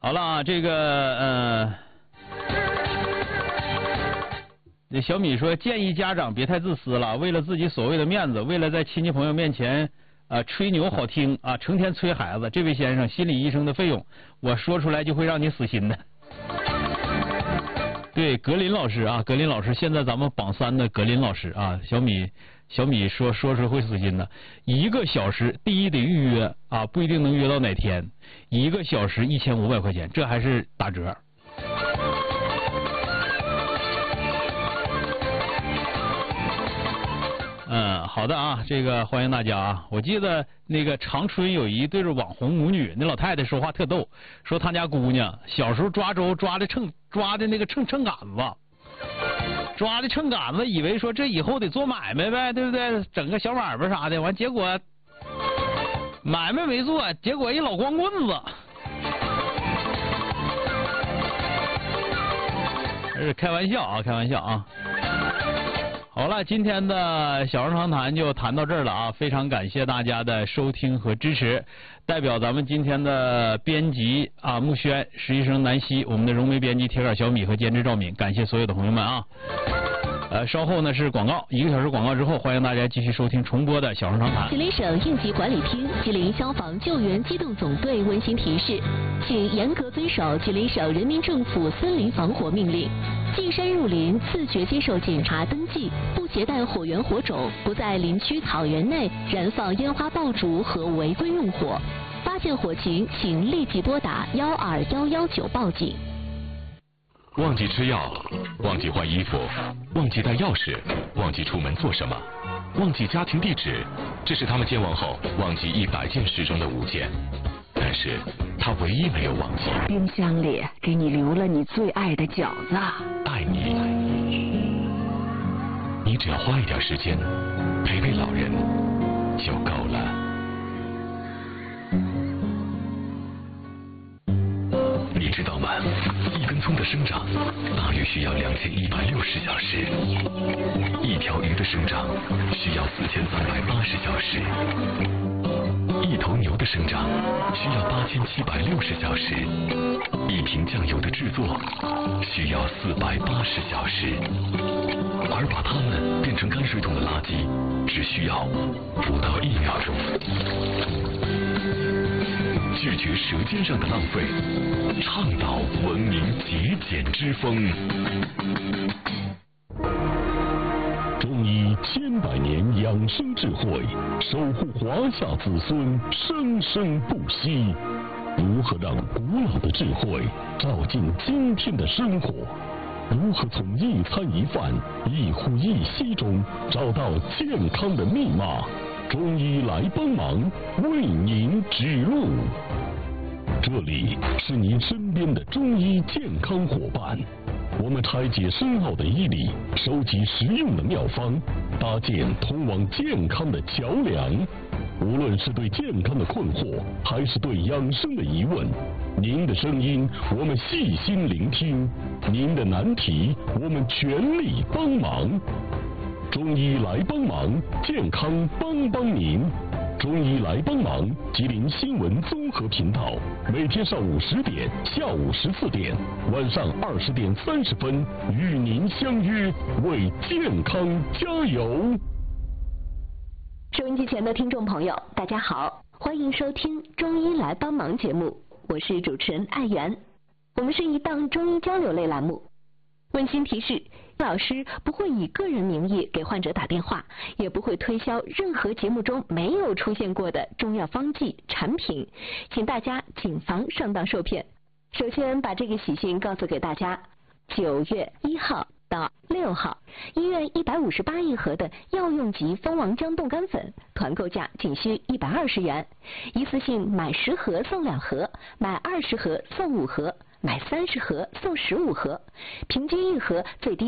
好了啊，这个小米说建议家长别太自私了，为了自己所谓的面子，为了在亲戚朋友面前吹牛好听啊，成天催孩子。这位先生，心理医生的费用我说出来就会让你死心的。对，格林老师啊，格林老师，现在咱们榜3的格林老师啊，小米说是会死心的。1个小时，第一得预约啊，不一定能约到哪天。1个小时1500块钱，这还是打折。好的啊，这个欢迎大家啊！我记得那个长春有一对网红母女，那老太太说话特逗，说她家姑娘小时候抓周抓的那个秤杆子，抓的秤杆子，以为说这以后得做买卖呗，对不对？整个小买卖啥的，完结果买卖没做，结果一老光棍子。开玩笑啊，开玩笑啊。好了，今天的小人长谈就谈到这儿了啊！非常感谢大家的收听和支持。代表咱们今天的编辑啊木轩、实习生南希，我们的融媒编辑铁杆小米和监制赵敏，感谢所有的朋友们啊！稍后呢是广告，1个小时广告之后，欢迎大家继续收听重播的小人长谈。 吉林省应急管理厅、吉林消防救援机动总队温馨提示，请严格遵守吉林省人民政府森林防火命令。进山入林，自觉接受检查登记，不携带火源火种，不在林区草原内燃放烟花爆竹和违规用火。发现火情，请立即拨打12119报警。 忘记吃药，忘记换衣服，忘记带钥匙，忘记出门做什么，忘记家庭地址，这是他们健忘后忘记100件事中的5件。但是他唯一没有忘记， 冰箱里给你留了你最爱的饺子。 爱你，你只要花一点时间陪陪老人就够了。你知道吗？一根葱的生长大约需要2160小时，一条鱼的生长需要4380小时，一头牛的生长需要8760小时，一瓶酱油的制作需要480小时，而把它们变成泔水桶的垃圾只需要不到1秒钟。拒绝舌尖上的浪费，倡导文明节俭之风。 中医100年养生智慧，守护华夏子孙生生不息。如何让古老的智慧照进今天的生活？如何从一餐一饭、一呼一吸中找到健康的密码？中医来帮忙，为您指路。这里是您身边的中医健康伙伴，我们拆解深奥的医理，收集实用的妙方，搭建通往健康的桥梁。无论是对健康的困惑，还是对养生的疑问，您的声音我们细心聆听，您的难题我们全力帮忙。中医来帮忙，健康帮您。中医来帮忙，吉林新闻综合频道，每天上午10点、下午14点、晚上20点30分，与您相约，为健康加油。 收音机前的听众朋友，大家好，欢迎收听《中医来帮忙》节目，我是主持人艾媛。我们是一档中医交流类栏目。温馨提示，老师不会以个人名义给患者打电话，也不会推销任何节目中没有出现过的中药方剂产品，请大家谨防上当受骗。首先把这个喜讯告诉给大家，9月1号到6号，医院158亿盒的药用级蜂王浆冻干粉，团购价仅需120元，一次性买10盒送2盒，买20盒送5盒，买30盒送15盒，平均1盒最低